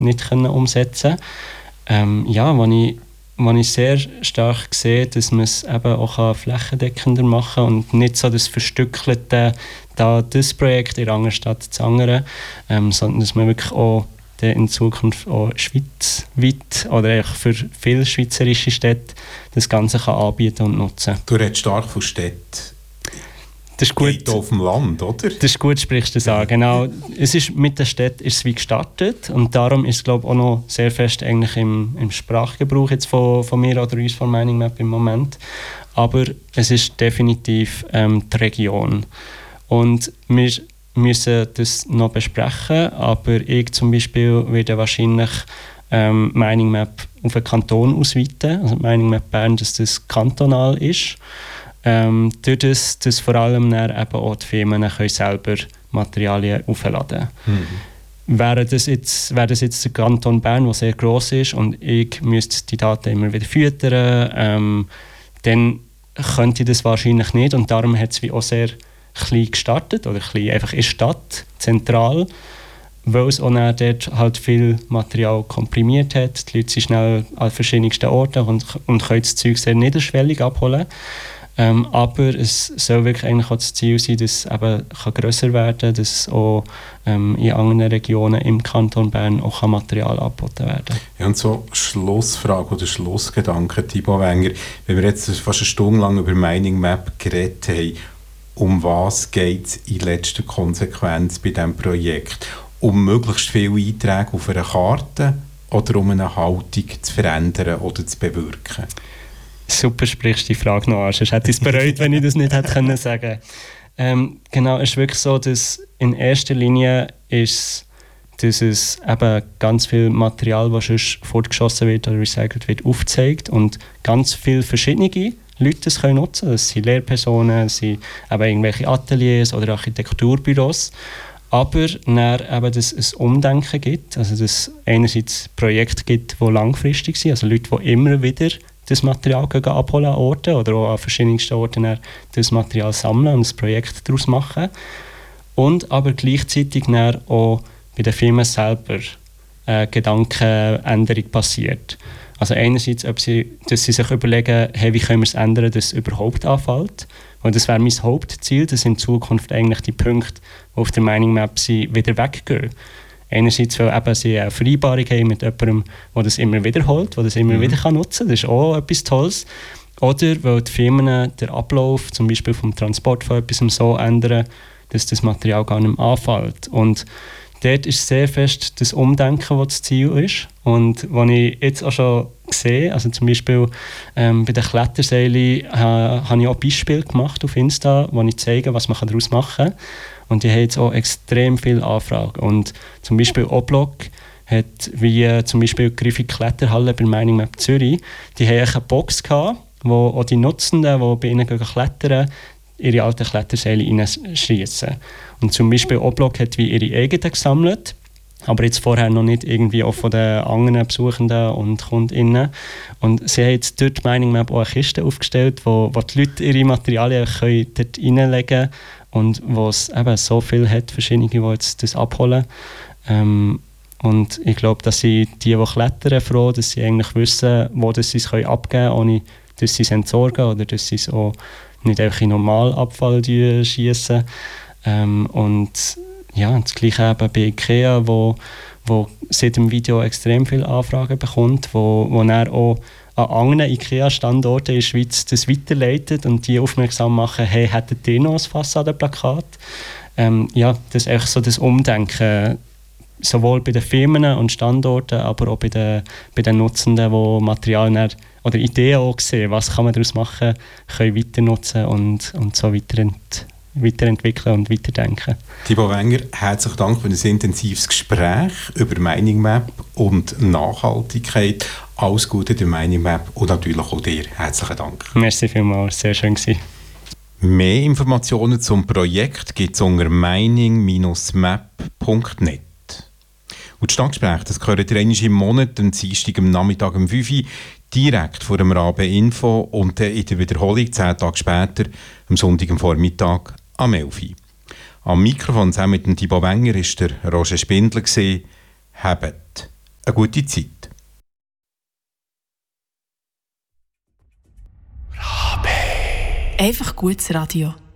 nicht können umsetzen. Wo ich sehr stark sehe, dass man es eben auch flächendeckender machen kann und nicht so das Verstückelte, da das Projekt in einer Stadt zu anderen, sondern dass man wirklich auch in Zukunft auch schweizweit oder eigentlich für viele schweizerische Städte das Ganze kann anbieten und nutzen. Du redest stark von Städten. Das ist gut. Geht auf dem Land, oder? Das ist gut, sprichst du das an. Genau. Es ist mit der Stadt ist es wie gestartet und darum ist es, glaube ich, auch noch sehr fest eigentlich im Sprachgebrauch jetzt von mir oder uns von Mining Map im Moment. Aber es ist definitiv die Region. Und wir müssen das noch besprechen, aber ich zum Beispiel werde wahrscheinlich Mining Map auf den Kanton ausweiten, also Mining Map Bern, dass das kantonal ist. Durch das, dass vor allem dann eben auch die Firmen können selber Materialien aufladen können. Wäre das jetzt der Kanton Bern, der sehr gross ist und ich müsste die Daten immer wieder füttern, dann könnte ich das wahrscheinlich nicht und darum hat es wie auch sehr klein gestartet oder klein einfach in der Stadt, zentral, weil es auch dort halt viel Material komprimiert hat. Die Leute sind schnell an verschiedensten Orten und können das Zeug sehr niederschwellig abholen. Aber es soll wirklich eigentlich auch das Ziel sein, dass es eben grösser werden kann, dass es auch in anderen Regionen im Kanton Bern auch Material angeboten werden kann. Ja, und so Schlussfrage oder Schlussgedanke, Thibaut Wenger, wenn wir jetzt fast eine Stunde lang über Mining Map geredet haben, um was geht es in letzter Konsequenz bei diesem Projekt? Um möglichst viele Einträge auf einer Karte oder um eine Haltung zu verändern oder zu bewirken? Super, sprichst du die Frage noch an. Sonst hätte ich es bereut, wenn ich das nicht hätte können sagen. Genau, es ist wirklich so, dass in erster Linie ist, dass es eben ganz viel Material, das sonst fortgeschossen wird oder recycelt wird, aufzeigt und ganz viele verschiedene Leute das können nutzen. Das sind Lehrpersonen, das sind eben irgendwelche Ateliers oder Architekturbüros. Aber dann eben, dass es Umdenken gibt, also dass es einerseits Projekte gibt, die langfristig sind, also Leute, die immer wieder das Material abholen an Orten oder auch an verschiedensten Orten das Material sammeln und ein Projekt daraus machen. Und aber gleichzeitig dann auch bei den Firmen selber Gedankenänderung passiert. Also einerseits, dass sie sich überlegen, hey, wie können wir es ändern, dass es überhaupt anfällt. Und das wäre mein Hauptziel, dass in Zukunft eigentlich die Punkte, die auf der Mining Map sind, wieder weggehen. Einerseits, weil eben sie eine Vereinbarung haben mit jemandem, der das immer wiederholt, der das immer wieder nutzen kann. Das ist auch etwas Tolles. Oder weil die Firmen den Ablauf, zum Beispiel vom Transport von etwas so ändern, dass das Material gar nicht mehr anfällt. Und dort ist sehr fest das Umdenken, das das Ziel ist. Und was ich jetzt auch schon sehe, also zum Beispiel bei den Kletterseilen habe ich auch Beispiele gemacht auf Insta, wo ich zeige, was man daraus machen kann. Und die haben jetzt auch extrem viele Anfragen. Und zum Beispiel Oblok hat, wie zum Beispiel die Griffig Kletterhalle bei Mining Map Zürich, die haben eine Box gehabt, wo auch die Nutzenden, die bei ihnen klettern, ihre alten Kletterseile reinschiessen. Und zum Beispiel Oblok hat wie ihre eigenen gesammelt, aber jetzt vorher noch nicht irgendwie auch von den anderen Besuchenden und KundInnen. Und sie haben jetzt dort Mining Map auch eine Kiste aufgestellt, wo die Leute ihre Materialien können dort reinlegen können und wo es eben so viel hat, verschiedene, die jetzt das abholen. Und ich glaube, dass die klettern, froh, dass sie eigentlich wissen, wo sie es abgeben können, ohne dass sie es entsorgen oder dass sie es auch nicht einfach in Normalabfall schiessen. Und ja, das Gleiche eben bei IKEA, wo seit dem Video extrem viele Anfragen bekommt, wo er auch an anderen IKEA-Standorten in der Schweiz das weiterleitet und die aufmerksam machen, hey, hättet ihr noch ein Fassadenplakat? Ja, das ist echt so das Umdenken, sowohl bei den Firmen und Standorten, aber auch bei den Nutzenden, die Materialien oder Ideen auch sehen, was kann man daraus machen, können weiter nutzen und so weiterentwickeln und weiterdenken. Thibaut Wenger, herzlichen Dank für ein intensives Gespräch über Mining Map und Nachhaltigkeit. Alles Gute der Mining Map und natürlich auch dir. Herzlichen Dank. Merci vielmals, sehr schön gewesen. Mehr Informationen zum Projekt gibt es unter mining-map.net. Und das Stadtgespräch, das gehört ihr einmal im Monat, am Dienstag am Nachmittag um 5 Uhr, direkt vor dem Rabe Info und in der Wiederholung 10 Tage später, am Sonntag am Vormittag am 11 Uhr. Am Mikrofon zusammen mit dem Thibaut Wenger war der Roger Spindler. Habt eine gute Zeit. Einfach gutes Radio.